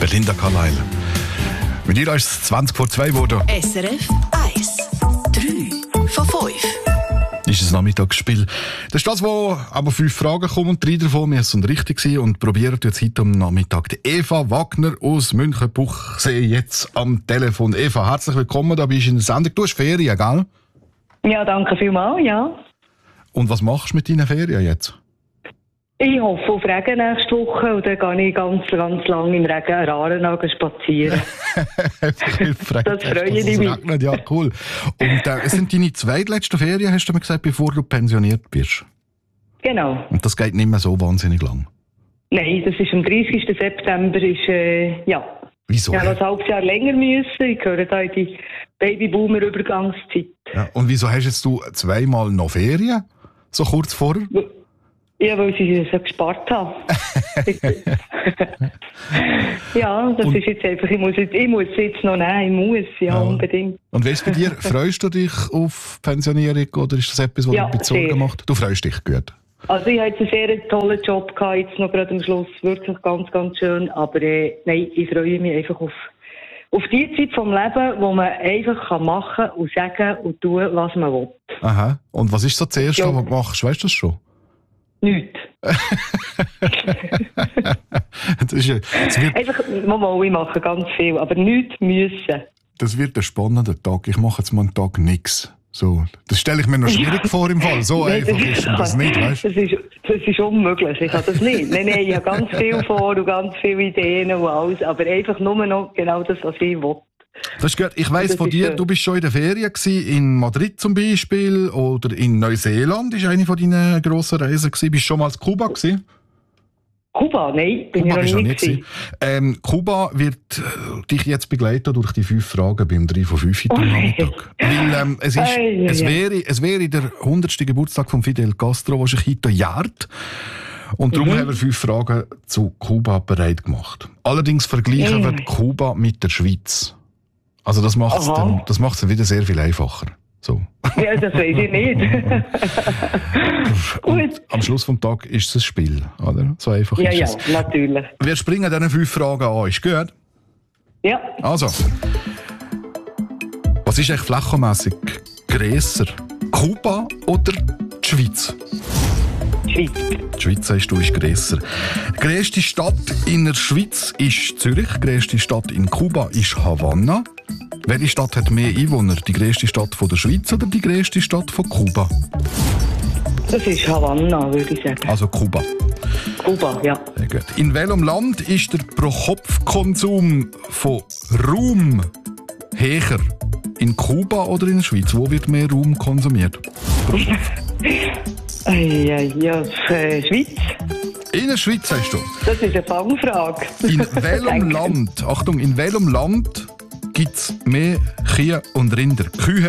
Linda Carlisle. Mit ihr ist es 20 vor 2 geworden. SRF 1. 3 von 5. Ist ein Nachmittagsspiel. Das ist das, wo aber 5 Fragen kommen und 3 davon müssen richtig sein. Und probiert jetzt heute am Nachmittag die Eva Wagner aus Münchenbuchsee jetzt am Telefon. Eva, herzlich willkommen, da bist du in der Sendung. Du hast Ferien, gell? Ja, danke vielmals, ja. Und was machst du mit deinen Ferien jetzt? Ich hoffe auf Regen nächste Woche und dann gehe ich ganz lange im Regen an Aarau spazieren. Das freue ich mich. Ja, cool. Und es sind deine zweitletzten Ferien, hast du mir gesagt, bevor du pensioniert bist? Genau. Und das geht nicht mehr so wahnsinnig lang? Nein, das ist am 30. September. Ja. Wieso? Ich habe ein halbes Jahr länger müssen. Ich gehöre da in die Babyboomer-Übergangszeit. Ja, und wieso hast jetzt du zweimal noch Ferien? So kurz vorher? Ja, weil sie so gespart haben. Ja, das ist jetzt einfach, ich muss jetzt noch nehmen, unbedingt. Und wie ist es bei dir? Freust du dich auf Pensionierung oder ist das etwas, was du mit Sorgen machst? Du freust dich, gut. Also ich habe jetzt einen sehr tollen Job gehabt, jetzt noch gerade am Schluss, wirklich ganz schön, aber nein, ich freue mich einfach auf die Zeit vom Leben, wo man einfach machen kann und sagen und tun, was man will. Aha, und was ist so das Erste, was du machst? Weißt du das schon? Nichts. Einfach, ich mache ganz viel, aber nichts müssen. Das wird ein spannender Tag. Ich mache jetzt mal einen Tag nichts. So, das stelle ich mir noch schwierig vor im Fall. So nein, einfach ist das nicht, weißt du? Das ist unmöglich. Ich kann das nicht. Nein, ich habe ganz viel vor und ganz viele Ideen und alles, aber einfach nur noch genau das, was ich will. Das ist gut. Ich weiss von dir, du bist schon in der Ferien gewesen, in Madrid zum Beispiel oder in Neuseeland. Das war eine von deinen grossen Reisen. Bist du schon mal in Kuba gewesen? Kuba? Nein, bin ich noch nicht gewesen. Kuba wird dich jetzt begleiten durch die 5 Fragen beim 3 von 5 heute Nachmittag. Weil es wäre der 100. Geburtstag von Fidel Castro, der sich heute jährt. Und darum haben wir 5 Fragen zu Kuba bereit gemacht. Allerdings vergleichen wir Kuba mit der Schweiz. Also das macht es wieder sehr viel einfacher. So. Ja, das weiß ich nicht. Und am Schluss des Tages ist es ein Spiel, oder? So einfach ist es. Ja, natürlich. Wir springen diese 5 Fragen an. Ist gut? Ja. Also, was ist eigentlich flächenmässig grösser? Kuba oder die Schweiz? Schweiz. Die Schweiz, sagst du, ist grösser. Die grösste Stadt in der Schweiz ist Zürich. Die grösste Stadt in Kuba ist Havanna. Welche Stadt hat mehr Einwohner? Die grösste Stadt von der Schweiz oder die grösste Stadt von Kuba? Das ist Havanna, würde ich sagen. Also Kuba. Kuba, ja. Sehr gut. In welchem Land ist der Pro-Kopf-Konsum von Raum höher? In Kuba oder in der Schweiz? Wo wird mehr Raum konsumiert? Schweiz. In der Schweiz, sagst du? Das ist eine Fangfrage. In welchem Land, Achtung, in welchem Land gibt es mehr Kühe und Rinder?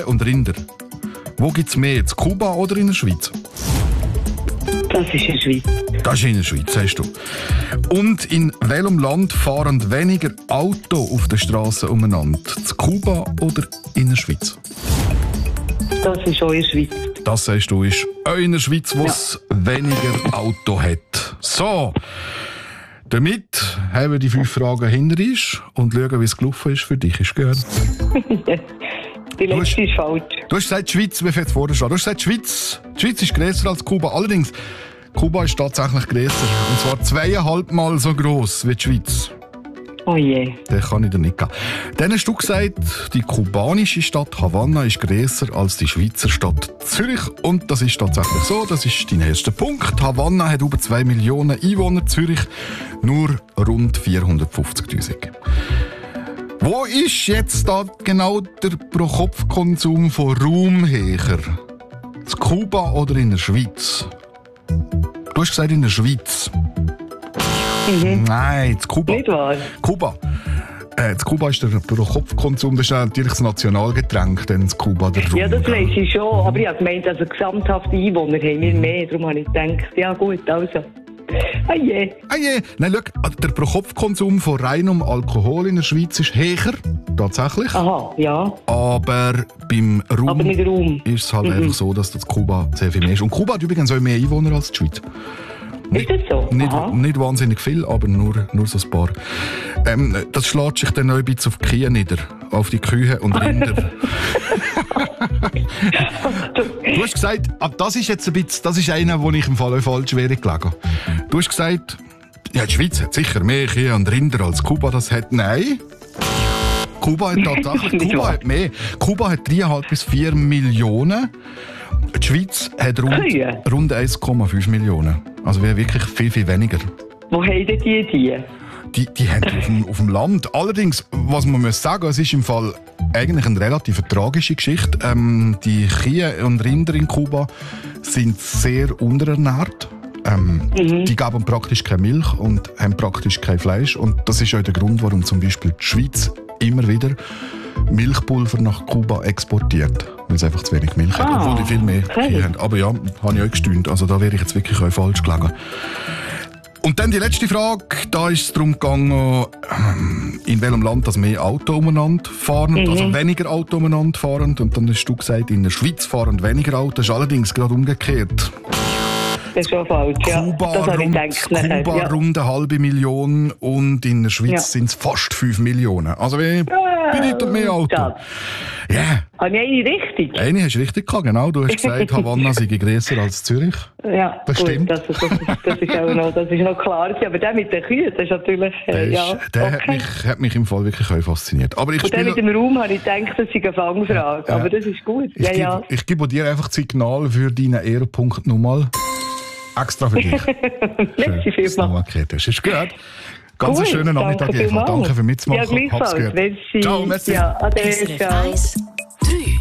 Wo gibt es mehr, jetzt Kuba oder in der Schweiz? Das ist in der Schweiz. Das ist in der Schweiz, sagst du. Und in welchem Land fahren weniger Autos auf der Straße umeinander? In Kuba oder in der Schweiz? Das ist auch in der Schweiz. Das, sagst du, ist auch in der Schweiz, wo es weniger Auto hat. So, damit haben wir die 5 Fragen hinter uns und schauen, wie es gelaufen ist für dich. Ist gut? Die letzte ist falsch. Du hast gesagt, die Schweiz, wie viel vorher schon? Du hast gesagt, die Schweiz ist grösser als Kuba. Allerdings, Kuba ist tatsächlich grösser. Und zwar 2,5 Mal so gross wie die Schweiz. Oh je. Den kann ich dir nicht geben. Dann hast du gesagt, die kubanische Stadt Havanna ist grösser als die Schweizer Stadt Zürich. Und das ist tatsächlich so. Das ist dein erster Punkt. Havanna hat über 2 Millionen Einwohner, Zürich nur rund 450'000. Wo ist jetzt da genau der Pro-Kopf-Konsum von Raum höher? In Kuba oder in der Schweiz? Du hast gesagt in der Schweiz. Nein, in Kuba. Nicht wahr? Kuba. In Kuba ist der Pro-Kopf-Konsum, das ist natürlich das Nationalgetränk, dann in Kuba der Rum. Ja, das weiss ich schon, aber ich habe gemeint, also gesamthafte Einwohner haben wir mehr, darum habe ich gedacht, ja gut, also. Aje. Nein, schau, der Pro-Kopf-Konsum von reinem Alkohol in der Schweiz ist höher, tatsächlich. Aha, ja. Aber beim Rum, aber mit Rum ist es halt einfach so, dass das Kuba sehr viel mehr ist. Und Kuba hat übrigens auch mehr Einwohner als die Schweiz. Ist das so? Nicht wahnsinnig viel, aber nur so ein paar. Das schlägt sich dann noch ein bisschen auf die Kühe nieder. Auf die Kühe und Rinder. Du hast gesagt, das ist jetzt ein bisschen, das ist einer, wo ich im Fall falsch wäre gelegen. Du hast gesagt, ja, die Schweiz hat sicher mehr Kühe und Rinder als Kuba das hat. Nein. Kuba hat tatsächlich mehr. Kuba hat 3,5 bis 4 Millionen. Die Schweiz hat rund 1,5 Millionen. Also wir haben wirklich viel, viel weniger. Wo haben die? Die haben auf dem Land. Allerdings, was man muss sagen, es ist im Fall eigentlich eine relativ tragische Geschichte. Die Kühe und Rinder in Kuba sind sehr unterernährt. Die geben praktisch keine Milch und haben praktisch kein Fleisch. Und das ist auch der Grund, warum zum Beispiel die Schweiz immer wieder Milchpulver nach Kuba exportiert. Weil es einfach zu wenig Milch hat, obwohl die viel mehr Kühe haben. Aber ja, habe ich auch gestaunt. Also da wäre ich jetzt wirklich auch falsch gelegen. Und dann die letzte Frage, da ist es darum gegangen, in welchem Land das mehr Auto umeinander fahren, also weniger Auto umeinander fahren. Und dann hast du gesagt, in der Schweiz fahren weniger Autos. Das ist allerdings gerade umgekehrt. Das ist schon falsch, ja. Kuba das rund 500.000 und in der Schweiz sind es fast 5 Millionen. Also wie bedeutet mehr Auto? Ja. Yeah. Habe ich eine richtig? Eine hast du richtig gehabt, genau. Du hast gesagt, Havanna sei grösser als Zürich. Ja, das gut, stimmt. Das ist auch noch, das ist noch klar. Aber der mit den Kühen, das ist natürlich... Der hat mich im Fall wirklich auch fasziniert. Aber und der mit dem Raum habe ich gedacht, das ist eine Fangfrage. Ja. Aber das ist gut. Ich gebe dir einfach das Signal für deinen Ehrenpunkt nochmal. Extra für dich. Merci vielmals. Das ist gut. Ganz einen schönen Nachmittag. Danke für mitzumachen. Ja, gleichfalls. Ciao, merci. Ja, ade, ciao.